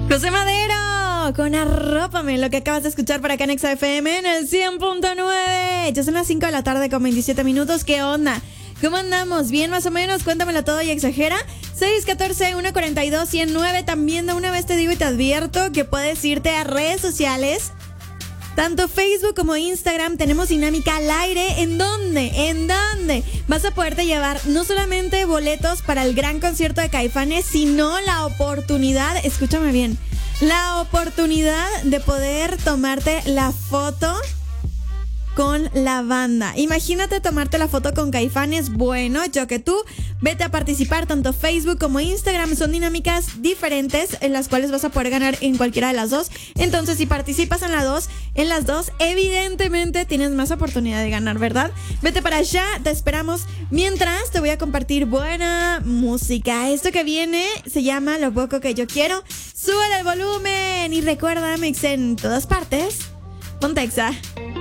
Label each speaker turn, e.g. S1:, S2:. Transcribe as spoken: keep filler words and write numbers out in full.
S1: José Madero, con Arrópame, lo que acabas de escuchar por acá en Exa F M en el cien punto nueve. Ya son las cinco de la tarde con veintisiete minutos. ¿Qué onda? ¿Cómo andamos? ¿Bien más o menos? Cuéntamelo todo y exagera. seis uno cuatro, uno cuatro dos, uno cero nueve. También de una vez te digo y te advierto que puedes irte a redes sociales. Tanto Facebook como Instagram tenemos dinámica al aire. ¿En dónde? ¿En dónde? Vas a poderte llevar no solamente boletos para el gran concierto de Caifanes, sino la oportunidad, escúchame bien, la oportunidad de poder tomarte la foto con la banda. Imagínate tomarte la foto con Caifanes. Bueno, yo que tú, vete a participar. Tanto Facebook como Instagram son dinámicas diferentes en las cuales vas a poder ganar en cualquiera de las dos. Entonces, si participas en las dos, en las dos, evidentemente tienes más oportunidad de ganar, ¿verdad? Vete para allá, te esperamos. Mientras, te voy a compartir buena música. Esto que viene se llama Lo Poco Que Yo Quiero. Sube el volumen y recuerda, mix en todas partes. Ponte Exa.